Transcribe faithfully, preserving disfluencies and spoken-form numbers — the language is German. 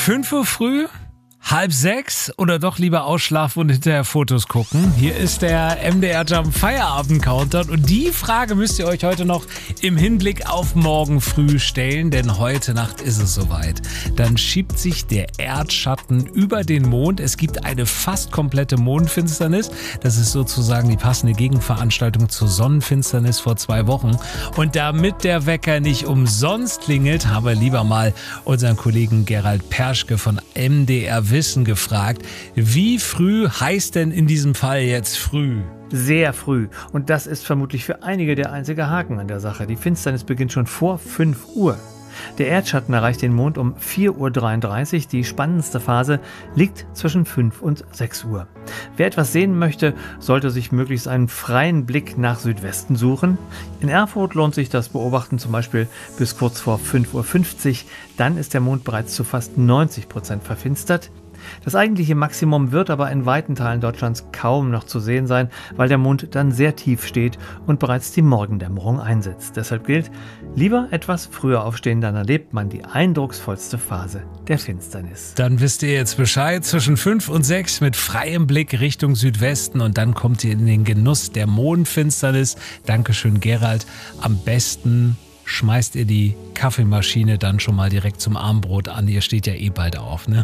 fünf Uhr früh? Halb sechs oder doch lieber ausschlafen und hinterher Fotos gucken? Hier ist der M D R Jump Feierabend Countdown und die Frage müsst ihr euch heute noch im Hinblick auf morgen früh stellen, denn heute Nacht ist es soweit. Dann schiebt sich der Erdschatten über den Mond. Es gibt eine fast komplette Mondfinsternis. Das ist sozusagen die passende Gegenveranstaltung zur Sonnenfinsternis vor zwei Wochen. Und damit der Wecker nicht umsonst klingelt, haben wir lieber mal unseren Kollegen Gerald Perschke von M D R Wissen gefragt, wie früh heißt denn in diesem Fall jetzt früh? Sehr früh. Und das ist vermutlich für einige der einzige Haken an der Sache. Die Finsternis beginnt schon vor fünf Uhr. Der Erdschatten erreicht den Mond um vier Uhr dreiunddreißig. Die spannendste Phase liegt zwischen fünf und sechs Uhr. Wer etwas sehen möchte, sollte sich möglichst einen freien Blick nach Südwesten suchen. In Erfurt lohnt sich das Beobachten zum Beispiel bis kurz vor fünf Uhr fünfzig. Dann ist der Mond bereits zu fast neunzig Prozent verfinstert. Das eigentliche Maximum wird aber in weiten Teilen Deutschlands kaum noch zu sehen sein, weil der Mond dann sehr tief steht und bereits die Morgendämmerung einsetzt. Deshalb gilt, lieber etwas früher aufstehen, dann erlebt man die eindrucksvollste Phase der Finsternis. Dann wisst ihr jetzt Bescheid, zwischen fünf und sechs mit freiem Blick Richtung Südwesten und dann kommt ihr in den Genuss der Mondfinsternis. Dankeschön, Gerald. Am besten schmeißt ihr die Kaffeemaschine dann schon mal direkt zum Abendbrot an. Ihr steht ja eh bald auf, ne?